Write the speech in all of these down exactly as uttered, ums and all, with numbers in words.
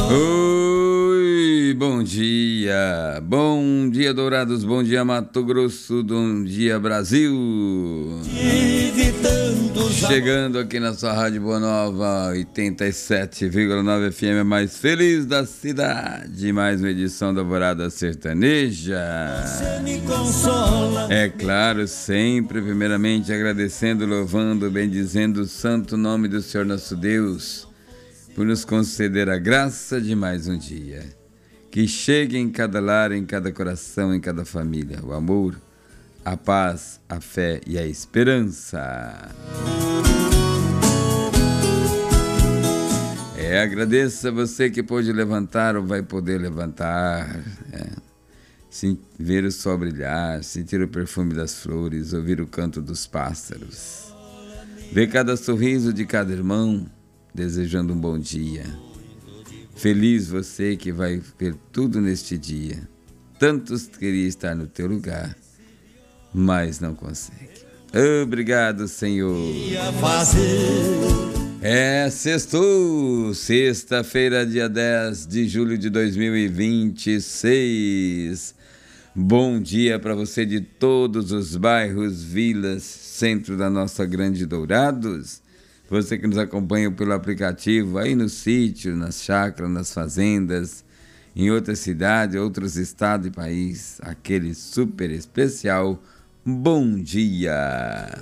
Oi, bom dia, bom dia Dourados, bom dia Mato Grosso, bom dia Brasil. Chegando aqui na sua Rádio Boa Nova, oitenta e sete vírgula nove F M, a mais feliz da cidade, mais uma edição da Alvorada Sertaneja. É claro, sempre, primeiramente agradecendo, louvando, bendizendo o santo nome do Senhor nosso Deus, por nos conceder a graça de mais um dia. Que chegue em cada lar, em cada coração, em cada família, o amor, a paz, a fé e a esperança. É, agradeço a você que pôde levantar ou vai poder levantar, é, sim, ver o sol brilhar, sentir o perfume das flores, ouvir o canto dos pássaros, ver cada sorriso de cada irmão, desejando um bom dia. Feliz você que vai ver tudo neste dia. Tantos queriam estar no teu lugar, mas não consegue. Obrigado, Senhor. É sextou, sexta-feira, dia dez de julho de dois mil e vinte e seis. Bom dia para você de todos os bairros, vilas, centro da nossa grande Dourados. Você que nos acompanha pelo aplicativo, aí no sítio, nas chácaras, nas fazendas, em outras cidades, outros estados e país, aquele super especial bom dia!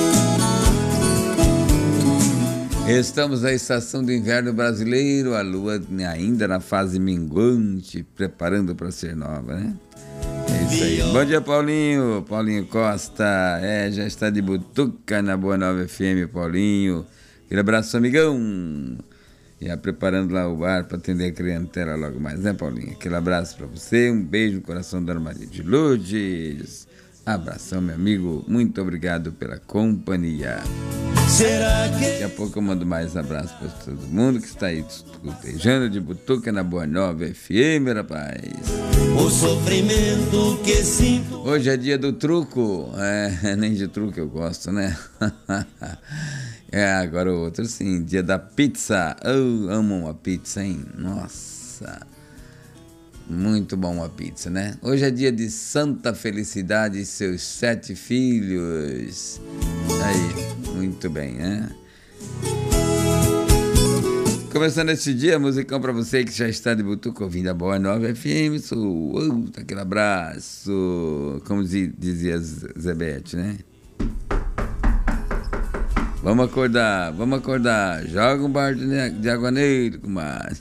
Estamos na estação do inverno brasileiro, a lua ainda na fase minguante, preparando para ser nova, né? É isso aí. Bom dia, Paulinho. Paulinho Costa. É, já está de butuca na Boa Nova F M, Paulinho. Aquele abraço, amigão. Já preparando lá o bar para atender a clientela logo mais, né, Paulinho? Aquele abraço para você. Um beijo no coração da Maria de Lourdes. Abração, meu amigo. Muito obrigado pela companhia. Daqui a pouco eu mando mais abraço para todo mundo que está aí escutejando de butuca na Boa Nova F M, rapaz. O sofrimento que sinto. Hoje é dia do truco. É, nem de truco eu gosto, né? É, agora o outro sim, dia da pizza. Eu amo uma pizza, hein? Nossa, muito bom uma pizza, né? Hoje é dia de Santa Felicidade e seus sete filhos. Aí, muito bem, né? Começando esse dia, musicão pra você que já está de butuca ouvindo a Boa Nova F M. Sou, uh, aquele abraço, como dizia Zebete, né? Vamos acordar, vamos acordar. Joga um bar de água nele, comadre.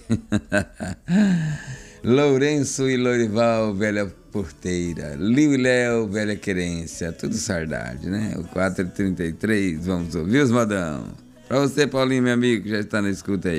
Lourenço e Lorival, velha porteira. Liu e Léo, velha querência. Tudo saudade, né? O quatro e trinta e três, vamos ouvir os modão. Pra você, Paulinho, meu amigo, que já está na escuta aí.